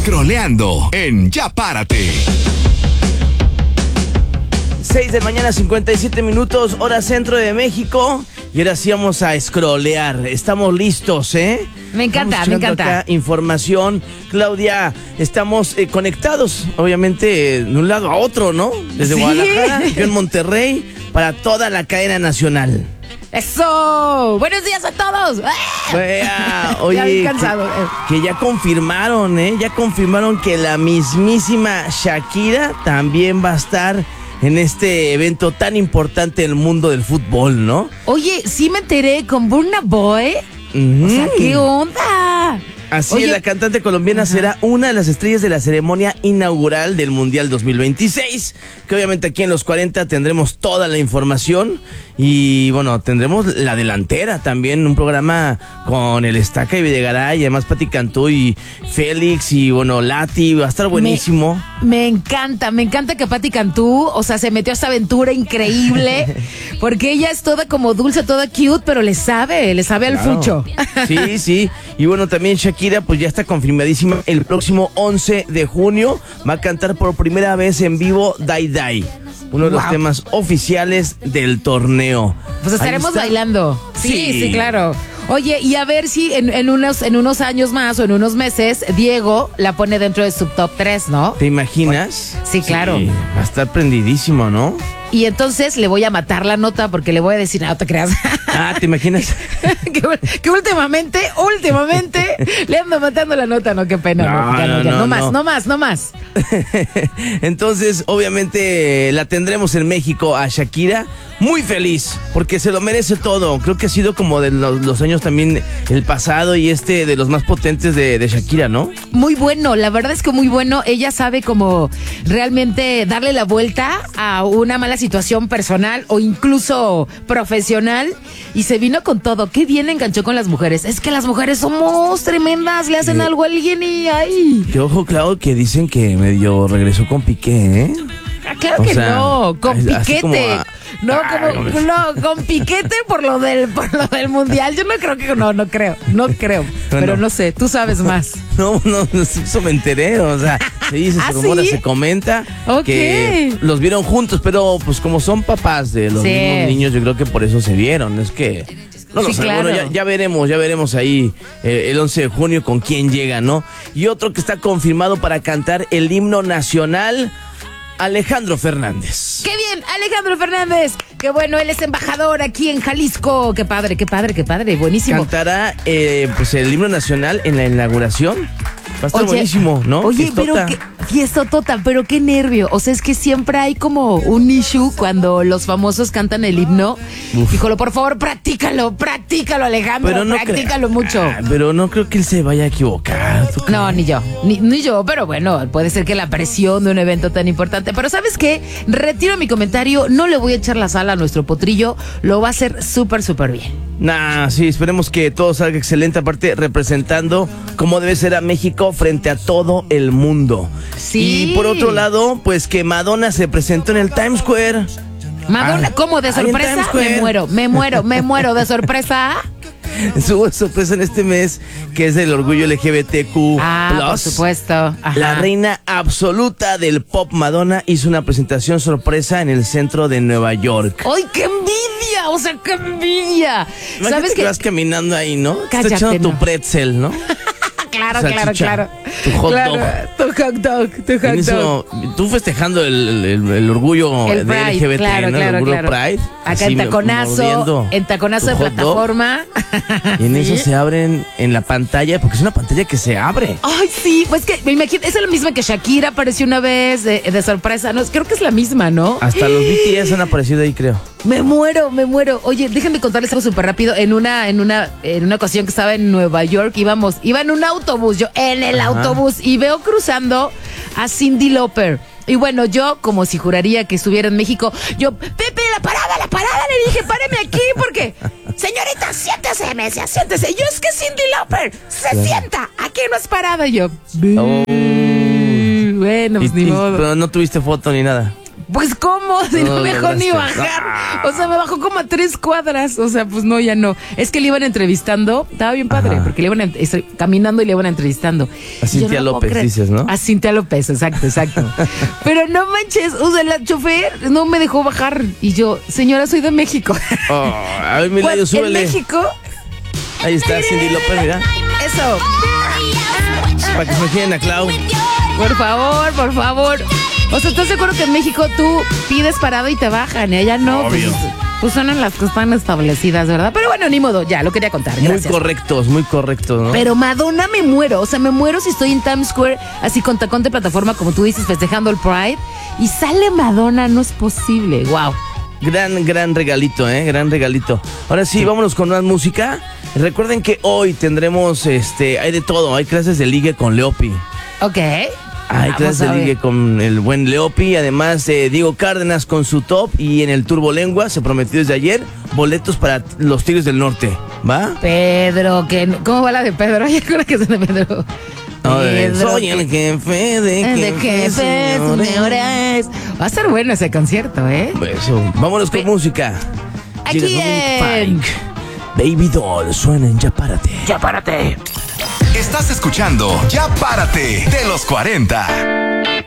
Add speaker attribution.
Speaker 1: Scrolleando en Ya Párate.
Speaker 2: 6 de mañana, 57 minutos, hora centro de México. Y ahora sí vamos a scrollear. Estamos listos, ¿eh?
Speaker 3: Me encanta, me encanta.
Speaker 2: Acá información. Claudia, estamos conectados, obviamente, de un lado a otro, ¿no? Desde
Speaker 3: Sí.
Speaker 2: Guadalajara, yo en Monterrey, para toda la cadena nacional.
Speaker 3: ¡Eso! ¡Buenos días a todos!
Speaker 2: Oye,
Speaker 3: Ya bien cansado.
Speaker 2: que ya confirmaron, Ya confirmaron que la mismísima Shakira también va a estar en este evento tan importante del mundo del fútbol, ¿no?
Speaker 3: Oye, sí me enteré con Burna Boy. O sea, ¿qué onda?
Speaker 2: Así
Speaker 3: Oye,
Speaker 2: es, la cantante colombiana será una de las estrellas de la ceremonia inaugural del Mundial 2026, que obviamente aquí en Los 40 tendremos toda la información y bueno, tendremos la delantera también, un programa con el Estaca y Videgaray, y además Pati Cantú y Félix y bueno, Lati, va a estar buenísimo.
Speaker 3: Me encanta que Pati Cantú, o sea, se metió a esta aventura increíble, porque ella es toda como dulce, toda cute, pero le sabe al fucho.
Speaker 2: Sí, y bueno, también Shakira pues ya está confirmadísima, el próximo 11 de junio va a cantar por primera vez en vivo Die Die, uno de los temas oficiales del torneo.
Speaker 3: Pues estaremos bailando. Sí, claro. Oye, y a ver si en unos años más o en unos meses Diego la pone dentro de su top 3, ¿no?
Speaker 2: ¿Te imaginas?
Speaker 3: Sí, claro.
Speaker 2: Sí, va a estar prendidísimo, ¿no?
Speaker 3: Y entonces le voy a matar la nota porque le voy a decir, no te creas.
Speaker 2: ¿Te imaginas?
Speaker 3: que últimamente le ando matando la nota, no, qué pena. No más.
Speaker 2: Entonces, obviamente, la tendremos en México a Shakira muy feliz, porque se lo merece todo. Creo que ha sido como de los años también el pasado y de los más potentes de Shakira, ¿no?
Speaker 3: Muy bueno, la verdad es que muy bueno. Ella sabe como realmente darle la vuelta a una mala situación personal o incluso profesional y se vino con todo. Qué bien enganchó con las mujeres. Es que las mujeres somos tremendas, le hacen algo a alguien y ¡ay!
Speaker 2: Que ojo, Clau, que dicen que medio regresó con Piqué, ¿eh?
Speaker 3: Claro que no, con Piquete. Con Piquete por lo del mundial. Yo no creo. Pero no sé, tú sabes más.
Speaker 2: No, eso me enteré, o sea, se dice, se rumora,
Speaker 3: ¿sí?
Speaker 2: se comenta que los vieron juntos, pero pues como son papás de los mismos niños, yo creo que por eso se vieron, es que... No lo sé,
Speaker 3: claro.
Speaker 2: Bueno, ya veremos ahí el 11 de junio con quién llega, ¿no? Y otro que está confirmado para cantar el himno nacional, Alejandro Fernández.
Speaker 3: ¡Qué bien! Alejandro Fernández. ¡Qué bueno! Él es embajador aquí en Jalisco. ¡Qué padre! Buenísimo.
Speaker 2: Cantará pues el himno nacional en la inauguración. Va a estar buenísimo, ¿no?
Speaker 3: Oye, fiestotota, pero qué nervio. O sea, es que siempre hay como un issue cuando los famosos cantan el himno. Híjole, por favor, practícalo, Alejandro, pero practícalo mucho.
Speaker 2: Pero no creo que él se vaya a equivocar.
Speaker 3: No, ni yo, pero bueno, puede ser que la presión de un evento tan importante. Pero ¿sabes qué? Retiro mi comentario, no le voy a echar la sal a nuestro potrillo, lo va a hacer súper bien.
Speaker 2: Sí, esperemos que todo salga excelente, aparte representando como debe ser a México frente a todo el mundo.
Speaker 3: Sí.
Speaker 2: Y por otro lado, pues que Madonna se presentó en el Times Square.
Speaker 3: Madonna, ¿cómo? ¿De sorpresa? Me muero de sorpresa.
Speaker 2: Su sorpresa en este mes, que es el orgullo LGBTQ+.
Speaker 3: Por supuesto. Ajá.
Speaker 2: La reina absoluta del pop, Madonna, hizo una presentación sorpresa en el centro de Nueva York.
Speaker 3: ¡Ay, qué envidia! O sea, qué envidia.
Speaker 2: ¿Sabes que vas caminando ahí, no?
Speaker 3: Cállate,
Speaker 2: estás echando tu pretzel, ¿no?
Speaker 3: Claro.
Speaker 2: Tu hot dog.
Speaker 3: Tu hot dog.
Speaker 2: Tú festejando el orgullo de LGBT,
Speaker 3: claro,
Speaker 2: ¿no? El orgullo Pride.
Speaker 3: Acá en taconazo de plataforma.
Speaker 2: Y en eso se abren en la pantalla, porque es una pantalla que se abre.
Speaker 3: Ay, sí, pues que me imagino, es la misma que Shakira apareció una vez de sorpresa, no, creo que es la misma, ¿no?
Speaker 2: Hasta los BTS han aparecido ahí, creo.
Speaker 3: Me muero. Oye, déjenme contarles algo súper rápido. En una ocasión que estaba en Nueva York, iba en un autobús, yo en el autobús, y veo cruzando a Cyndi Lauper. Y bueno, yo, como si juraría que estuviera en México, yo, Pepe, la parada, le dije, páreme aquí, porque, señorita, siéntese. Y yo, es que Cyndi Lauper se sienta, aquí no es parada. Y yo, bueno, pues ni modo.
Speaker 2: Pero no tuviste foto ni nada.
Speaker 3: Pues, ¿cómo? Si no
Speaker 2: No
Speaker 3: me dejó ni
Speaker 2: lograste.
Speaker 3: bajar. O sea, me bajó como a 3 cuadras. O sea, pues no, ya no. Es que le iban entrevistando. Estaba bien padre,
Speaker 2: Ajá.
Speaker 3: porque le iban caminando y le iban entrevistando.
Speaker 2: A
Speaker 3: Y yo
Speaker 2: Cintia
Speaker 3: no puedo
Speaker 2: López,
Speaker 3: creer.
Speaker 2: dices, ¿no?
Speaker 3: A Cintia López, exacto. Pero no manches, o sea, la chofer no me dejó bajar. Y yo, señora, soy de México.
Speaker 2: Oh, a ver, Milayo,
Speaker 3: En
Speaker 2: súbele.
Speaker 3: México,
Speaker 2: Ahí está Cindy López, mira.
Speaker 3: eso.
Speaker 2: Para que se imaginen a Clau.
Speaker 3: Por favor, por favor. O sea, ¿estás de acuerdo que en México tú pides parado y te bajan? Y allá no.
Speaker 2: Obvio.
Speaker 3: Pues son en las que están establecidas, ¿verdad? Pero bueno, ni modo, ya, lo quería contar. Gracias.
Speaker 2: Muy correctos, ¿no?
Speaker 3: Pero Madonna me muero. O sea, me muero si estoy en Times Square, así con tacón de plataforma, como tú dices, festejando el Pride. Y sale Madonna, no es posible. Wow.
Speaker 2: Gran regalito, gran regalito. Ahora sí, vámonos con más música. Recuerden que hoy tendremos, hay de todo. Hay clases de ligue con Leopi.
Speaker 3: Ok.
Speaker 2: Hay
Speaker 3: Vamos
Speaker 2: clases
Speaker 3: a
Speaker 2: de
Speaker 3: ver.
Speaker 2: ligue con el buen Leopi. Además, Diego Cárdenas con su top. Y en el Turbo Lengua se prometió desde ayer boletos para los Tigres del Norte. ¿Va?
Speaker 3: Pedro, ¿cómo va la de Pedro? Ay, ¿acuerdas que es de Pedro?
Speaker 2: No, soy
Speaker 3: que-
Speaker 2: el jefe de
Speaker 3: jefes, señores. Va a ser bueno ese concierto, ¿eh?
Speaker 2: Eso. Vámonos con música.
Speaker 3: Aquí
Speaker 2: Llega Dominic
Speaker 3: en-
Speaker 2: Fike. Baby Doll, suena en Ya Párate.
Speaker 3: Ya párate.
Speaker 1: Estás escuchando Ya Párate de los 40.